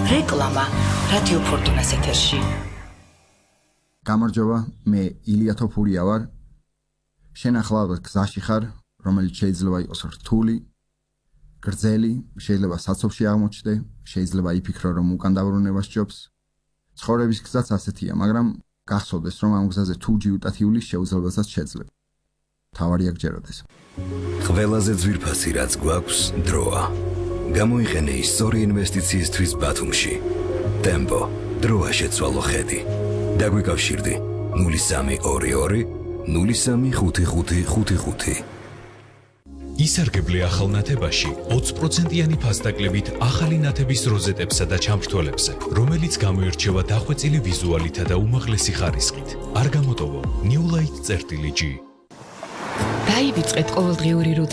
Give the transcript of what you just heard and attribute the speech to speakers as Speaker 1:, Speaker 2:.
Speaker 1: რეკლამა რადიო ფორტუნას ეთერში.
Speaker 2: გამარჯობა, მე ილია თოფურია ვარ. შენ ახლა გზაში ხარ, რომელიც შეიძლება იყოს რთული, გრძელი, შეიძლება საცობში აღმოჩნდე, შეიძლება იფიქრო, რომ უკან დაბრუნება სჯობს. ცხოვრების გზაც ასეთია, მაგრამ გახსოვდეს, რომ ამ გზაზე თუ ჯიუტად იulis შეუძლებელსაც შეძლებ. თავარია გჯეროდეს.
Speaker 3: ყველაზე ძვირფასი რაც გვაქვს, დროა. გამოიყენე ის სწორი ინვესტიციისთვის ბათუმში. ტემპო, დროა შეცვალო ხედი. დაგვიკავშირდი 0322 035555.
Speaker 4: ისარგებლე ახალ ნათებაში 20%-იანი ფასდაკლებით ახალი ნათების როზეტებსა და ჩამრთვალებზე, რომელიც გამოირჩევა დახვეწილი ვიზუალითა და უმაღლესი ხარისხით. არ გამოტოვო New Light-G.
Speaker 1: დაივიწყეთ ყოველდღიური